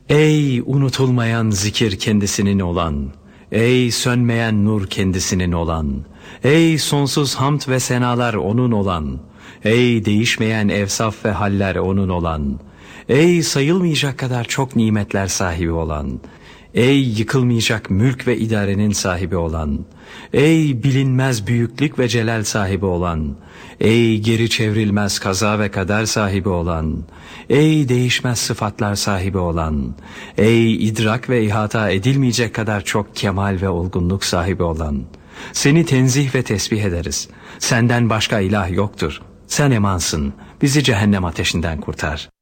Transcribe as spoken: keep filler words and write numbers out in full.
Ey unutulmayan zikir kendisinin olan, ey sönmeyen nur kendisinin olan, ey sonsuz hamd ve senalar onun olan, ey değişmeyen evsaf ve haller onun olan, ey sayılmayacak kadar çok nimetler sahibi olan, ey yıkılmayacak mülk ve idarenin sahibi olan, ey bilinmez büyüklük ve celal sahibi olan, ey geri çevrilmez kaza ve kader sahibi olan, ey değişmez sıfatlar sahibi olan, ey idrak ve ihata edilmeyecek kadar çok kemal ve olgunluk sahibi olan, seni tenzih ve tesbih ederiz. Senden başka ilah yoktur. Sen emansın. Bizi cehennem ateşinden kurtar.